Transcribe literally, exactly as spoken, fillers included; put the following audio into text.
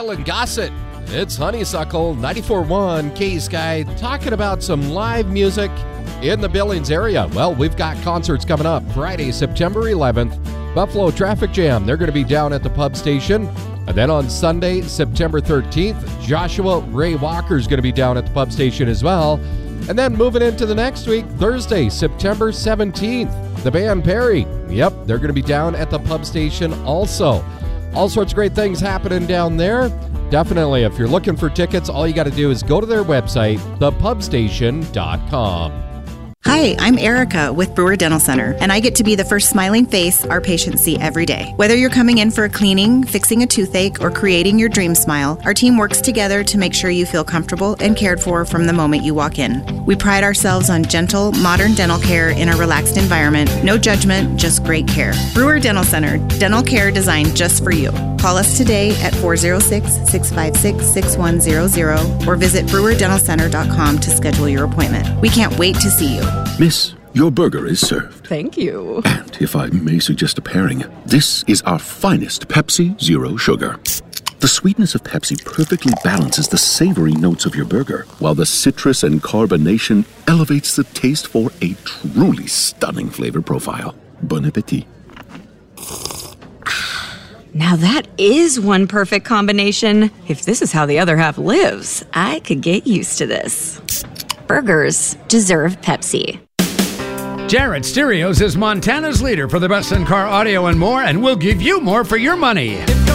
Island Gossip. It's Honeysuckle ninety-four point one K Sky talking about some live music in the Billings area. Well, we've got concerts coming up. Friday, September eleventh, Buffalo Traffic Jam. They're going to be down at the pub station. And then on Sunday, September thirteenth, Joshua Ray Walker's going to be down at the pub station as well. And then moving into the next week, Thursday, September seventeenth, the band Perry. Yep, they're going to be down at the pub station also. All sorts of great things happening down there. Definitely, if you're looking for tickets, all you got to do is go to their website, the pub station dot com. Hi, I'm Erica with Brewer Dental Center, and I get to be the first smiling face our patients see every day. Whether you're coming in for a cleaning, fixing a toothache, or creating your dream smile, our team works together to make sure you feel comfortable and cared for from the moment you walk in. We pride ourselves on gentle, modern dental care in a relaxed environment. No judgment, just great care. Brewer Dental Center, dental care designed just for you. Call us today at four oh six, six five six, six one zero zero or visit brewer dental center dot com to schedule your appointment. We can't wait to see you. Miss, your burger is served. Thank you. And if I may suggest a pairing, this is our finest Pepsi Zero Sugar. The sweetness of Pepsi perfectly balances the savory notes of your burger, while the citrus and carbonation elevates the taste for a truly stunning flavor profile. Bon appetit. Now that is one perfect combination. If this is how the other half lives, I could get used to this. Burgers deserve Pepsi. Jared Stereos is Montana's leader for the best in-car audio and more, and we'll give you more for your money.